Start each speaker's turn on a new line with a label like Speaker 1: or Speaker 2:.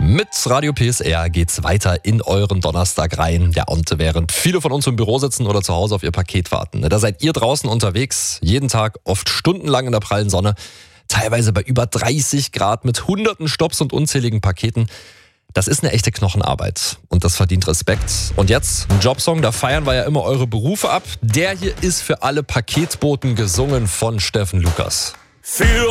Speaker 1: Mit Radio PSR geht's weiter in euren Donnerstag rein. Ja, und während viele von uns im Büro sitzen oder zu Hause auf ihr Paket warten, da seid ihr draußen unterwegs, jeden Tag, oft stundenlang in der prallen Sonne, teilweise bei über 30 Grad mit hunderten Stopps und unzähligen Paketen. Das ist eine echte Knochenarbeit und das verdient Respekt. Und jetzt ein Jobsong, da feiern wir ja immer eure Berufe ab. Der hier ist für alle Paketboten gesungen von Steffen Lukas.